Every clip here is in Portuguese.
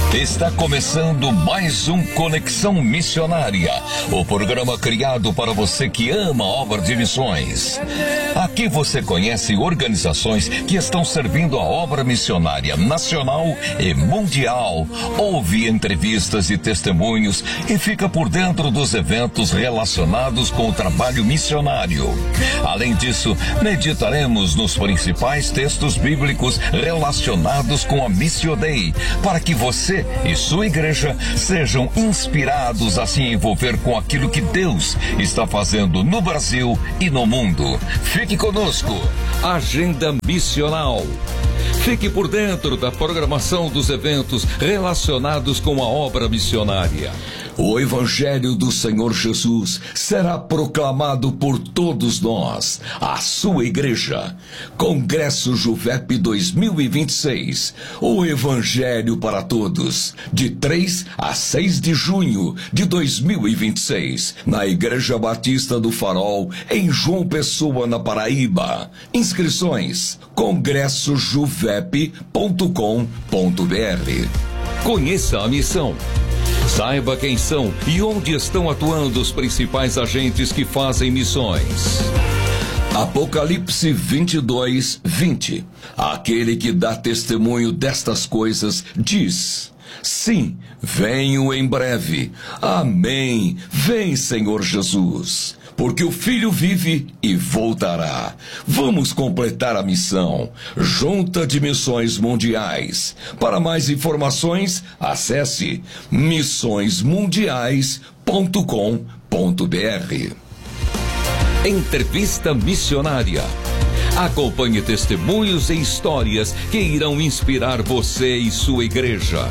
Está começando mais um Conexão Missionária, o programa criado para você que ama a obra de missões. Aqui você conhece organizações que estão servindo a obra missionária nacional e mundial, ouve entrevistas e testemunhos e fica por dentro dos eventos relacionados com o trabalho missionário. Além disso, meditaremos nos principais textos bíblicos relacionados com a Missio Dei, para que você e sua igreja sejam inspirados a se envolver com aquilo que Deus está fazendo no Brasil e no mundo. Fique conosco. Agenda Missional. Fique por dentro da programação dos eventos relacionados com a obra missionária. O Evangelho do Senhor Jesus será proclamado por todos nós, a sua igreja. Congresso Juvep 2026. O Evangelho para todos. De 3 a 6 de junho de 2026. Na Igreja Batista do Farol, em João Pessoa, na Paraíba. Inscrições: congressojuvep.com.br. Conheça a missão. Saiba quem são e onde estão atuando os principais agentes que fazem missões. Apocalipse 22:20. Aquele que dá testemunho destas coisas diz: sim, venho em breve. Amém. Vem, Senhor Jesus. Porque o Filho vive e voltará. Vamos completar a missão. Junta de Missões Mundiais. Para mais informações, acesse missõesmundiais.com.br. Entrevista Missionária. Acompanhe testemunhos e histórias que irão inspirar você e sua igreja.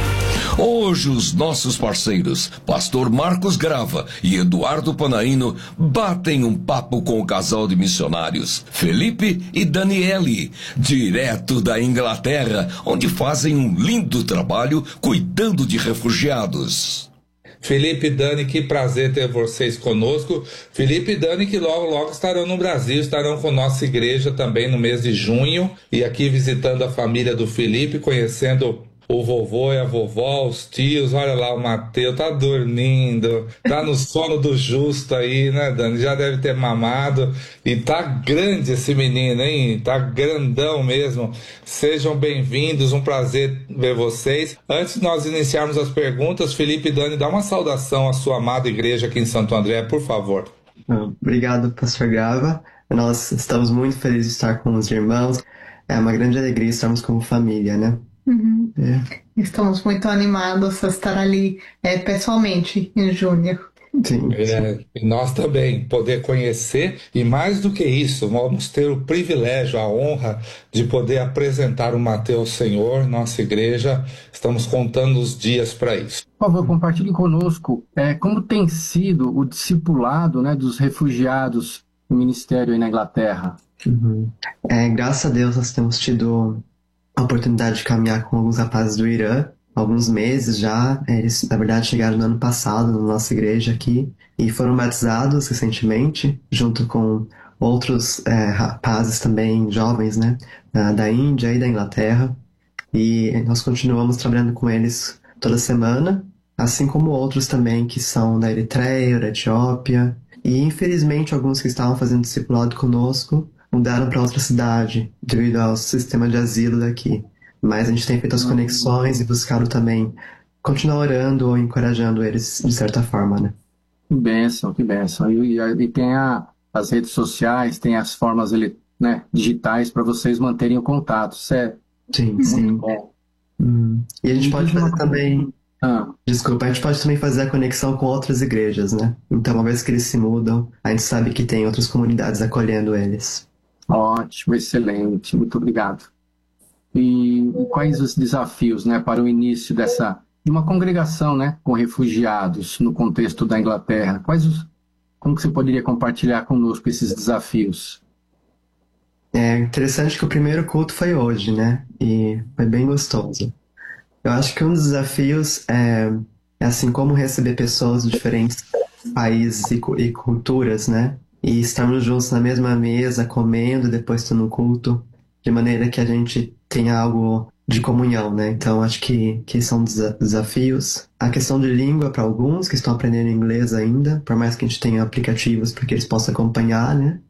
Hoje os nossos parceiros, Pastor Marcos Grava e Eduardo Panaino, batem um papo com o casal de missionários, Felipe e Daniele, direto da Inglaterra, onde fazem um lindo trabalho cuidando de refugiados. Felipe e Dani, que prazer ter vocês conosco. Felipe e Dani, que logo estarão no Brasil, estarão com nossa igreja também no mês de junho, e aqui visitando a família do Felipe, conhecendo o vovô e a vovó, os tios. Olha lá, o Mateus tá dormindo, tá no sono do justo aí, né, Dani? Já deve ter mamado, e tá grande esse menino, hein? Tá grandão mesmo. Sejam bem-vindos, um prazer ver vocês. Antes de nós iniciarmos as perguntas, Felipe e Dani, dá uma saudação à sua amada igreja aqui em Santo André, por favor. Obrigado, Pastor Grava. Nós estamos muito felizes de estar com os irmãos. É uma grande alegria estarmos como família, né? Uhum. Estamos muito animados a estar ali pessoalmente em junho. Sim. E nós também poder conhecer, e mais do que isso, vamos ter o privilégio, a honra de poder apresentar o Mateus ao Senhor, nossa igreja. Estamos contando os dias para isso. Por favor, compartilhe conosco como tem sido o discipulado, né, dos refugiados no ministério aí na Inglaterra. Uhum. Graças a Deus nós temos tido a oportunidade de caminhar com alguns rapazes do Irã, alguns meses já. Eles, na verdade, chegaram no ano passado na nossa igreja aqui e foram batizados recentemente, junto com outros rapazes também jovens, né, da Índia e da Inglaterra. E nós continuamos trabalhando com eles toda semana, assim como outros também que são da Eritreia, da Etiópia. E, infelizmente, alguns que estavam fazendo discipulado conosco mudaram para outra cidade, devido ao sistema de asilo daqui. Mas a gente tem feito as conexões e buscado também continuar orando ou encorajando eles de certa forma, né? Que bênção, que bênção. E tem as redes sociais, tem as formas digitais para vocês manterem o contato. Isso é muito bom. E a gente pode fazer também... Desculpa, a gente pode também fazer a conexão com outras igrejas, né? Então, uma vez que eles se mudam, a gente sabe que tem outras comunidades acolhendo eles. Ótimo, excelente, muito obrigado. E quais os desafios, né, para o início de uma congregação, né, com refugiados no contexto da Inglaterra? Como que você poderia compartilhar conosco esses desafios? É interessante que o primeiro culto foi hoje, né? E foi bem gostoso. Eu acho que um dos desafios é assim, como receber pessoas de diferentes países e culturas, né? E estarmos juntos na mesma mesa, comendo, depois no culto, de maneira que a gente tenha algo de comunhão, né? Então acho que são desafios. A questão de língua para alguns que estão aprendendo inglês ainda, por mais que a gente tenha aplicativos para que eles possam acompanhar, né?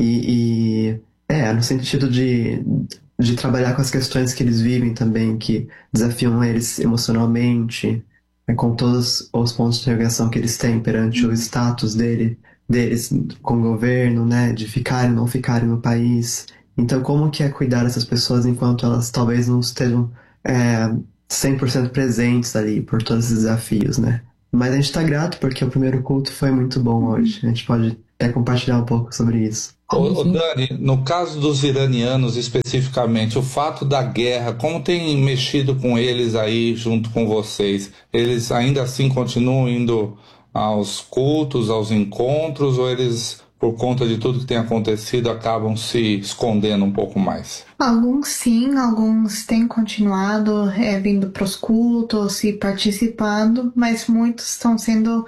No sentido de trabalhar com as questões que eles vivem também, que desafiam eles emocionalmente, com todos os pontos de interrogação que eles têm perante o status deles com o governo, né? De ficarem ou não ficarem no país. Então, como que é cuidar dessas pessoas enquanto elas talvez não estejam 100% presentes ali por todos esses desafios, né? Mas a gente está grato porque o primeiro culto foi muito bom hoje. A gente pode compartilhar um pouco sobre isso. Ô Dani, no caso dos iranianos especificamente, o fato da guerra, como tem mexido com eles aí junto com vocês? Eles ainda assim continuam indo aos cultos, aos encontros, ou eles, por conta de tudo que tem acontecido, acabam se escondendo um pouco mais? Alguns sim, alguns têm continuado vindo para os cultos e participando, mas muitos estão sendo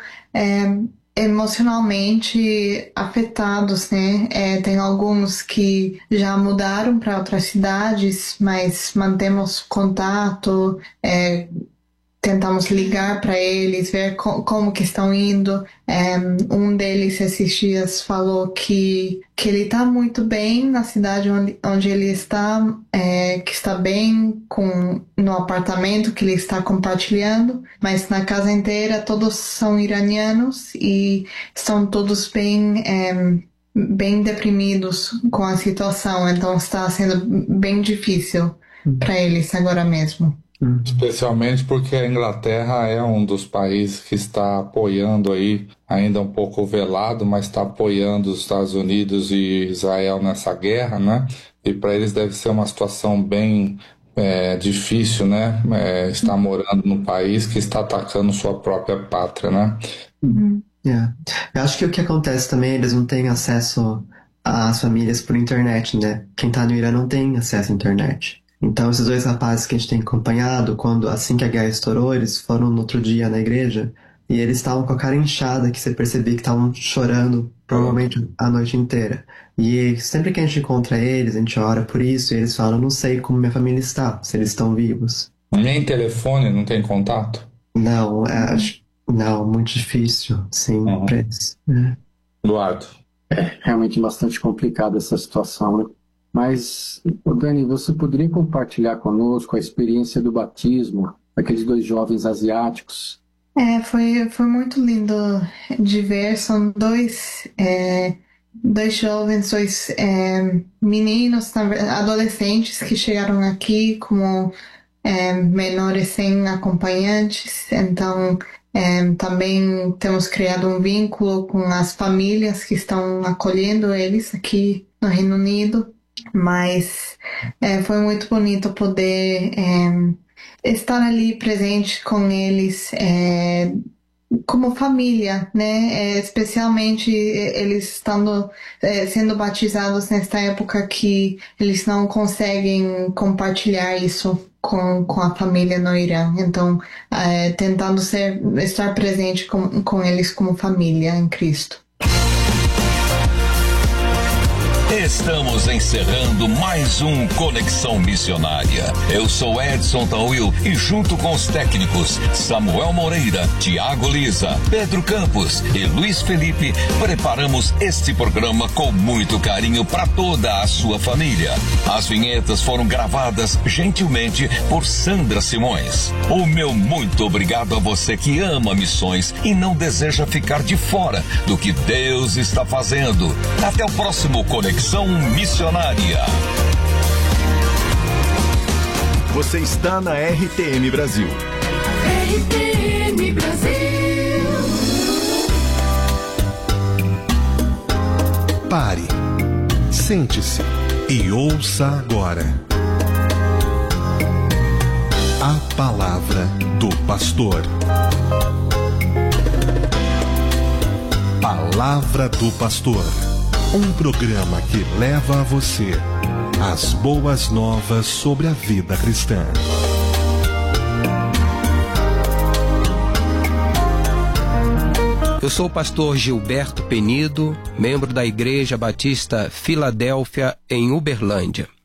emocionalmente afetados, né? Tem alguns que já mudaram para outras cidades, mas mantemos contato, tentamos ligar para eles, ver como que estão indo. Um deles esses dias falou que ele está muito bem na cidade onde ele está, que está bem no apartamento que ele está compartilhando, mas na casa inteira todos são iranianos e estão todos bem deprimidos com a situação, então está sendo bem difícil para eles agora mesmo. Especialmente porque a Inglaterra é um dos países que está apoiando aí, ainda um pouco velado, mas está apoiando os Estados Unidos e Israel nessa guerra, né? E para eles deve ser uma situação bem difícil, né? Estar morando num país que está atacando sua própria pátria, né? Eu acho que o que acontece também, eles não têm acesso às famílias por internet, né? Quem está no Irã não tem acesso à internet. Então, esses dois rapazes que a gente tem acompanhado, assim que a guerra estourou, eles foram no outro dia na igreja e eles estavam com a cara inchada, que você percebia que estavam chorando provavelmente a noite inteira. E sempre que a gente encontra eles, a gente ora por isso e eles falam, não sei como minha família está, se eles estão vivos. Nem telefone, não tem contato? Não, não, muito difícil, sim, pra eles. Eduardo. É realmente bastante complicada essa situação, né? Mas, Dani, você poderia compartilhar conosco a experiência do batismo daqueles dois jovens asiáticos? Foi muito lindo de ver. São dois jovens, meninos, adolescentes que chegaram aqui como menores sem acompanhantes. Então, também temos criado um vínculo com as famílias que estão acolhendo eles aqui no Reino Unido. Mas foi muito bonito poder estar ali presente com eles como família, né? Especialmente eles sendo batizados nesta época que eles não conseguem compartilhar isso com a família no Irã. Então, tentando estar presente com eles como família em Cristo. Estamos encerrando mais um Conexão Missionária. Eu sou Edson Tawil e junto com os técnicos Samuel Moreira, Tiago Lisa, Pedro Campos e Luiz Felipe, preparamos este programa com muito carinho para toda a sua família. As vinhetas foram gravadas gentilmente por Sandra Simões. O meu muito obrigado a você que ama missões e não deseja ficar de fora do que Deus está fazendo. Até o próximo Conexão Missionária. Você está na RTM Brasil. RTM Brasil. Pare, sente-se e ouça agora a palavra do pastor. Palavra do Pastor. Um programa que leva a você as boas novas sobre a vida cristã. Eu sou o pastor Gilberto Penido, membro da Igreja Batista Filadélfia, em Uberlândia.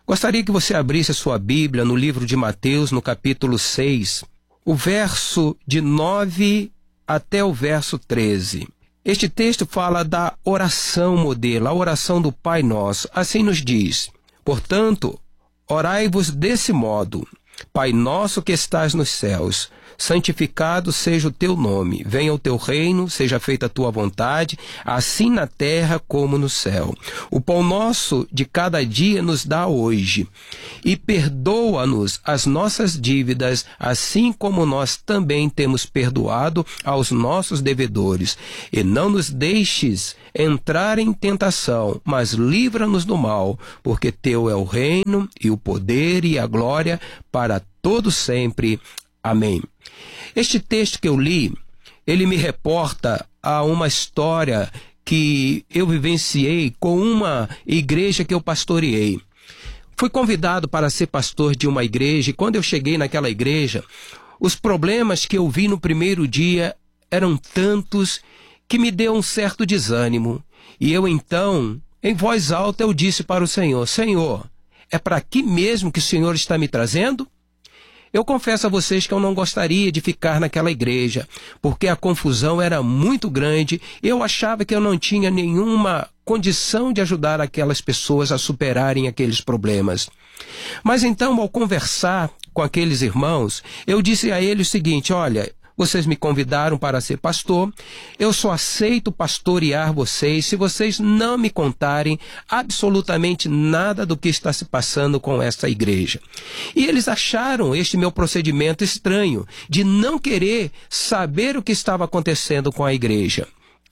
Gostaria que você abrisse a sua Bíblia no livro de Mateus, no capítulo 6, o verso de 9 até o verso 13. Este texto fala da oração modelo, a oração do Pai Nosso. Assim nos diz: portanto, orai-vos desse modo: Pai nosso que estás nos céus, santificado seja o teu nome, venha o teu reino, seja feita a tua vontade, assim na terra como no céu. O pão nosso de cada dia nos dá hoje, e perdoa-nos as nossas dívidas, assim como nós também temos perdoado aos nossos devedores. E não nos deixes entrar em tentação, mas livra-nos do mal, porque teu é o reino, e o poder e a glória para todo sempre. Amém. Este texto que eu li, ele me reporta a uma história que eu vivenciei com uma igreja que eu pastoreei. Fui convidado para ser pastor de uma igreja, e quando eu cheguei naquela igreja, os problemas que eu vi no primeiro dia eram tantos que me deu um certo desânimo. E eu então, em voz alta, eu disse para o Senhor: Senhor, é para aqui mesmo que o Senhor está me trazendo? Eu confesso a vocês que eu não gostaria de ficar naquela igreja, porque a confusão era muito grande. Eu achava que eu não tinha nenhuma condição de ajudar aquelas pessoas a superarem aqueles problemas. Mas então, ao conversar com aqueles irmãos, eu disse a eles o seguinte: olha, vocês me convidaram para ser pastor, eu só aceito pastorear vocês se vocês não me contarem absolutamente nada do que está se passando com esta igreja. E eles acharam este meu procedimento estranho, de não querer saber o que estava acontecendo com a igreja.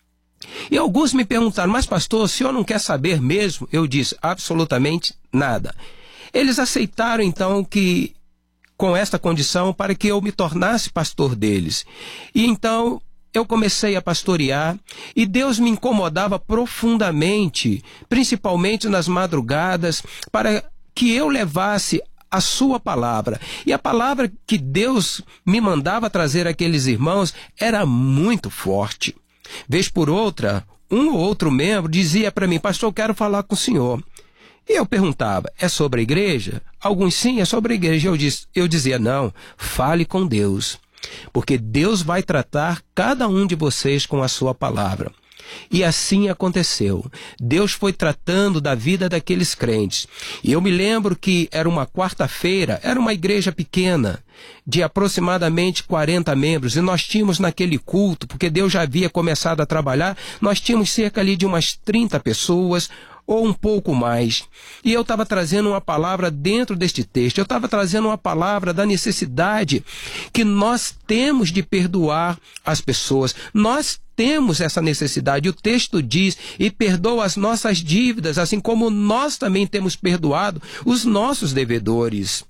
E alguns me perguntaram: mas pastor, o senhor não quer saber mesmo? Eu disse: absolutamente nada. Eles aceitaram então que com esta condição para que eu me tornasse pastor deles. E então eu comecei a pastorear, e Deus me incomodava profundamente, principalmente nas madrugadas, para que eu levasse a sua palavra. E a palavra que Deus me mandava trazer àqueles irmãos era muito forte. Vez por outra, um ou outro membro dizia para mim: pastor, eu quero falar com o senhor. E eu perguntava: é sobre a igreja? Alguns: sim, é sobre a igreja. Eu dizia: não, fale com Deus, porque Deus vai tratar cada um de vocês com a sua palavra. E assim aconteceu. Deus foi tratando da vida daqueles crentes. E eu me lembro que era uma quarta-feira, era uma igreja pequena, de aproximadamente 40 membros, e nós tínhamos naquele culto, porque Deus já havia começado a trabalhar, nós tínhamos cerca ali de umas 30 pessoas, ou um pouco mais. E eu estava trazendo uma palavra dentro deste texto. Eu estava trazendo uma palavra da necessidade que nós temos de perdoar as pessoas. Nós temos essa necessidade. O texto diz: e perdoa as nossas dívidas, assim como nós também temos perdoado os nossos devedores.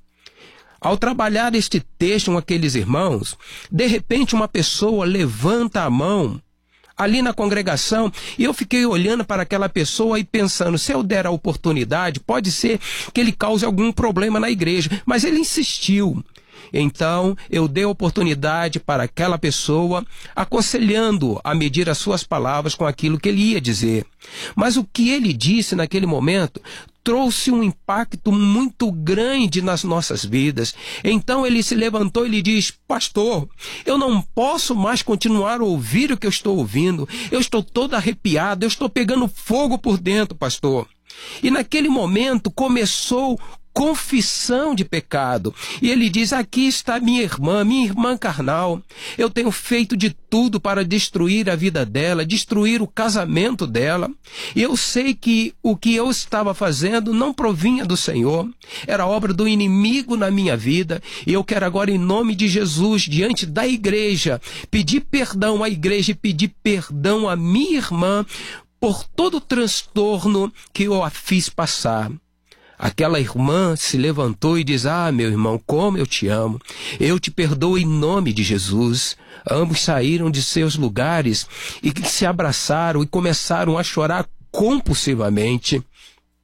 Ao trabalhar este texto com aqueles irmãos, de repente uma pessoa levanta a mão ali na congregação, e eu fiquei olhando para aquela pessoa e pensando: se eu der a oportunidade, pode ser que ele cause algum problema na igreja. Mas ele insistiu. Então, eu dei a oportunidade para aquela pessoa, aconselhando a medir as suas palavras com aquilo que ele ia dizer. Mas o que ele disse naquele momento trouxe um impacto muito grande nas nossas vidas. Então ele se levantou e lhe diz: pastor, eu não posso mais continuar a ouvir o que eu estou ouvindo. Eu estou todo arrepiado, eu estou pegando fogo por dentro, pastor. E naquele momento começou confissão de pecado. E ele diz: aqui está minha irmã carnal. Eu tenho feito de tudo para destruir a vida dela, destruir o casamento dela. E eu sei que o que eu estava fazendo não provinha do Senhor. Era obra do inimigo na minha vida. E eu quero agora, em nome de Jesus, diante da igreja, pedir perdão à igreja e pedir perdão à minha irmã por todo o transtorno que eu a fiz passar. Aquela irmã se levantou e diz: ah, meu irmão, como eu te amo. Eu te perdoo em nome de Jesus. Ambos saíram de seus lugares e se abraçaram e começaram a chorar compulsivamente.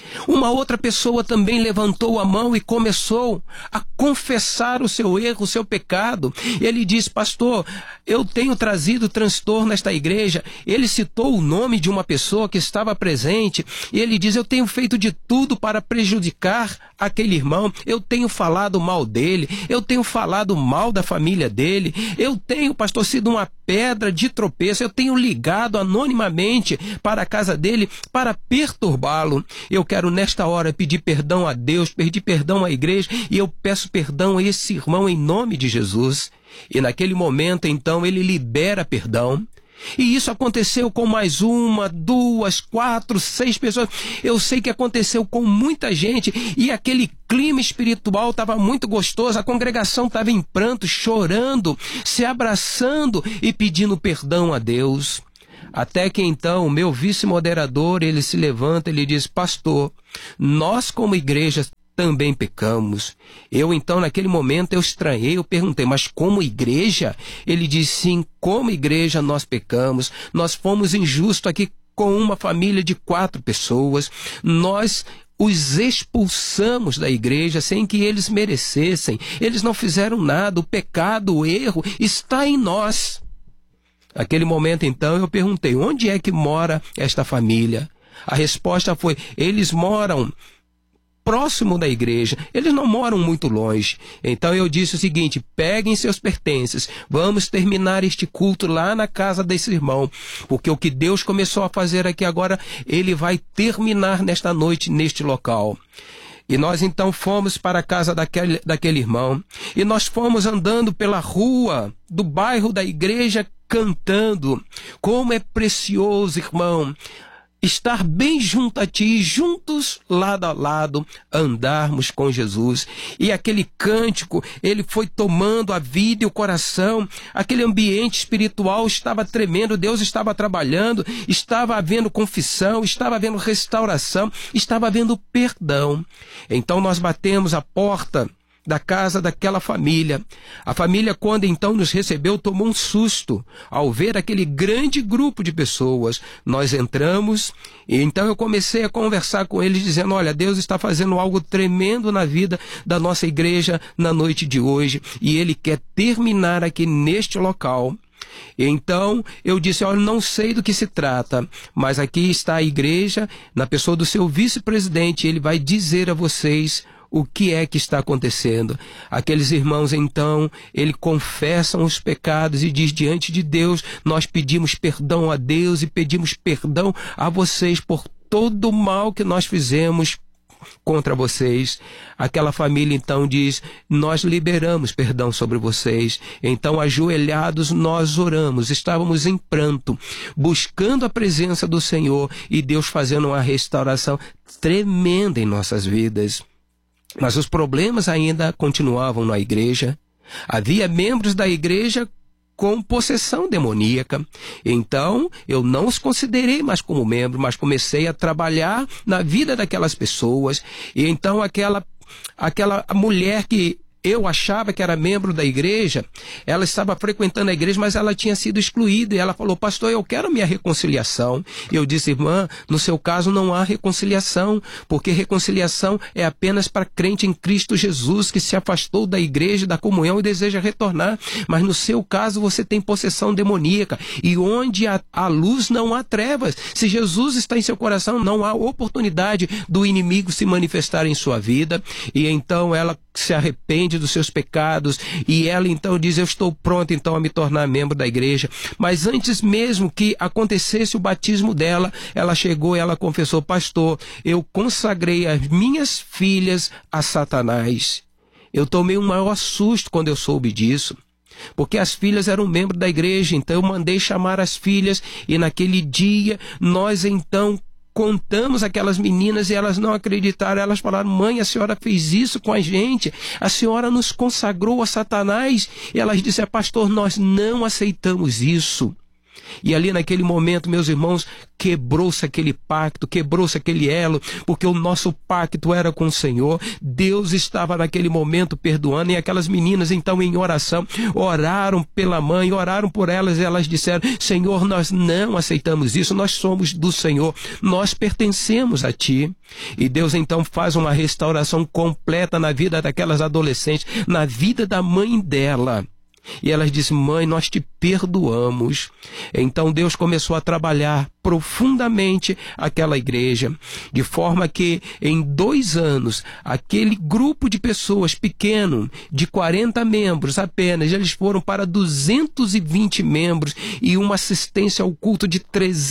Uma outra pessoa também levantou a mão e começou a confessar o seu erro, o seu pecado. Ele disse: pastor, eu tenho trazido transtorno nesta igreja. Ele citou o nome de uma pessoa que estava presente. E ele diz: eu tenho feito de tudo para prejudicar aquele irmão. Eu tenho falado mal dele. Eu tenho falado mal da família dele. Eu tenho, pastor, sido uma pedra de tropeço. Eu tenho ligado anonimamente para a casa dele para perturbá-lo. Eu quero nesta hora pedir perdão a Deus, pedir perdão à igreja, e eu peço perdão a esse irmão em nome de Jesus. E naquele momento, então, ele libera perdão. E isso aconteceu com mais 1, 2, 4, 6 pessoas. Eu sei que aconteceu com muita gente, e aquele clima espiritual estava muito gostoso. A congregação estava em pranto, chorando, se abraçando e pedindo perdão a Deus. Até que então o meu vice-moderador, ele se levanta e ele diz: pastor, nós como igreja também pecamos. Eu então, naquele momento, eu estranhei, eu perguntei: mas como igreja? Ele disse: sim, como igreja nós pecamos. Nós fomos injustos aqui com uma família de 4 pessoas. Nós os expulsamos da igreja sem que eles merecessem. Eles não fizeram nada. O pecado, o erro está em nós. Naquele momento, então, eu perguntei: onde é que mora esta família? A resposta foi: eles moram próximo da igreja, eles não moram muito longe. Então eu disse o seguinte: peguem seus pertences, vamos terminar este culto lá na casa desse irmão, porque o que Deus começou a fazer aqui agora, Ele vai terminar nesta noite, neste local. E nós então fomos para a casa daquele irmão, e nós fomos andando pela rua do bairro da igreja, cantando. Como é precioso, irmão, estar bem junto a ti, juntos, lado a lado, andarmos com Jesus. E aquele cântico, ele foi tomando a vida e o coração. Aquele ambiente espiritual estava tremendo, Deus estava trabalhando, estava havendo confissão, estava havendo restauração, estava havendo perdão. Então nós batemos a porta da casa daquela família. A família, quando então nos recebeu, tomou um susto ao ver aquele grande grupo de pessoas. Nós entramos e então eu comecei a conversar com eles, dizendo: olha, Deus está fazendo algo tremendo na vida da nossa igreja na noite de hoje, e Ele quer terminar aqui neste local. Então eu disse: olha, não sei do que se trata, mas aqui está a igreja, na pessoa do seu vice-presidente, ele vai dizer a vocês o que é que está acontecendo. Aqueles irmãos, então, eles confessam os pecados e diz: diante de Deus, nós pedimos perdão a Deus e pedimos perdão a vocês por todo o mal que nós fizemos contra vocês. Aquela família, então, diz: nós liberamos perdão sobre vocês. Então, ajoelhados, nós oramos, estávamos em pranto, buscando a presença do Senhor, e Deus fazendo uma restauração tremenda em nossas vidas. Mas os problemas ainda continuavam na igreja. Havia membros da igreja com possessão demoníaca. Então, eu não os considerei mais como membro, mas comecei a trabalhar na vida daquelas pessoas. E então aquela mulher que eu achava que era membro da igreja, ela estava frequentando a igreja, mas ela tinha sido excluída, e ela falou: pastor, eu quero minha reconciliação. E eu disse: irmã, no seu caso não há reconciliação, porque reconciliação é apenas para crente em Cristo Jesus, que se afastou da igreja, da comunhão, e deseja retornar. Mas no seu caso você tem possessão demoníaca, e onde há luz não há trevas. Se Jesus está em seu coração, não há oportunidade do inimigo se manifestar em sua vida. E então ela se arrepende dos seus pecados, e ela então diz: eu estou pronta então a me tornar membro da igreja. Mas antes mesmo que acontecesse o batismo dela, ela chegou e ela confessou: pastor, eu consagrei as minhas filhas a Satanás. Eu tomei um maior susto quando eu soube disso, porque as filhas eram membros da igreja. Então eu mandei chamar as filhas, e naquele dia nós então contamos aquelas meninas, e elas não acreditaram. Elas falaram: mãe, a senhora fez isso com a gente, a senhora nos consagrou a Satanás. E elas disseram: pastor, nós não aceitamos isso. E ali naquele momento, meus irmãos, quebrou-se aquele pacto, quebrou-se aquele elo, porque o nosso pacto era com o Senhor. Deus estava naquele momento perdoando, e aquelas meninas então em oração, oraram pela mãe, oraram por elas, e elas disseram: Senhor, nós não aceitamos isso, nós somos do Senhor, nós pertencemos a Ti. E Deus então faz uma restauração completa na vida daquelas adolescentes, na vida da mãe dela. E elas dizem: mãe, nós te perdoamos. Então Deus começou a trabalhar profundamente aquela igreja, de forma que em 2 anos, aquele grupo de pessoas pequeno, de 40 membros apenas, eles foram para 220 membros e uma assistência ao culto de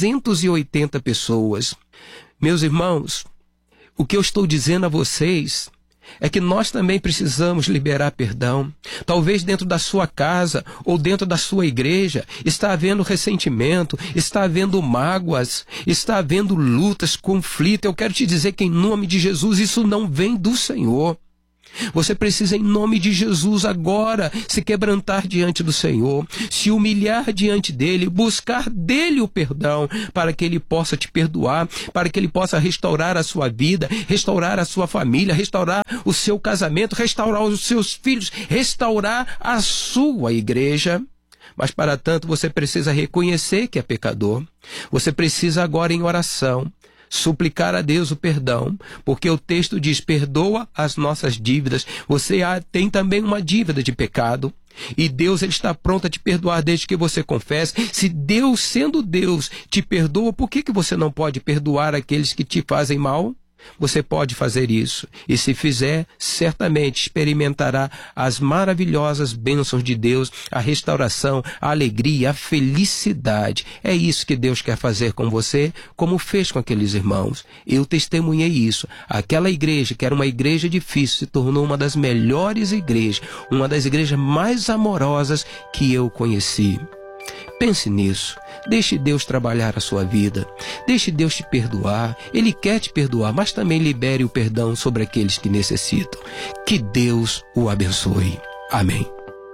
380 pessoas. Meus irmãos, o que eu estou dizendo a vocês é que nós também precisamos liberar perdão. Talvez dentro da sua casa ou dentro da sua igreja está havendo ressentimento, está havendo mágoas, está havendo lutas, conflito. Eu quero te dizer que em nome de Jesus isso não vem do Senhor. Você precisa, em nome de Jesus, agora se quebrantar diante do Senhor, se humilhar diante dEle, buscar dEle o perdão, para que Ele possa te perdoar, para que Ele possa restaurar a sua vida, restaurar a sua família, restaurar o seu casamento, restaurar os seus filhos, restaurar a sua igreja. Mas para tanto você precisa reconhecer que é pecador. Você precisa agora, em oração, suplicar a Deus o perdão, porque o texto diz: perdoa as nossas dívidas. Você tem também uma dívida de pecado, e Deus, Ele está pronto a te perdoar desde que você confesse. Se Deus, sendo Deus, te perdoa, por que você não pode perdoar aqueles que te fazem mal? Você pode fazer isso, e se fizer, certamente experimentará as maravilhosas bênçãos de Deus, a restauração, a alegria, a felicidade. É isso que Deus quer fazer com você, como fez com aqueles irmãos. Eu testemunhei isso. Aquela igreja, que era uma igreja difícil, se tornou uma das melhores igrejas, uma das igrejas mais amorosas que eu conheci. Pense nisso. Deixe Deus trabalhar a sua vida. Deixe Deus te perdoar. Ele quer te perdoar, mas também libere o perdão sobre aqueles que necessitam. Que Deus o abençoe. Amém.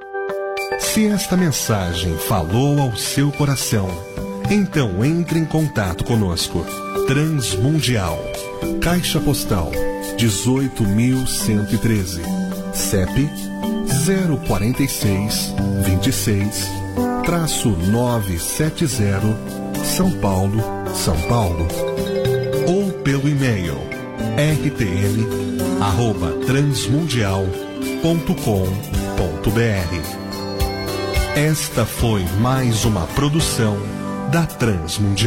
Se esta mensagem falou ao seu coração, então entre em contato conosco. Transmundial, Caixa Postal 18.113, CEP 046 26-970, São Paulo, São Paulo. Ou pelo e-mail rtl@transmundial.com.br. Esta foi mais uma produção da Transmundial.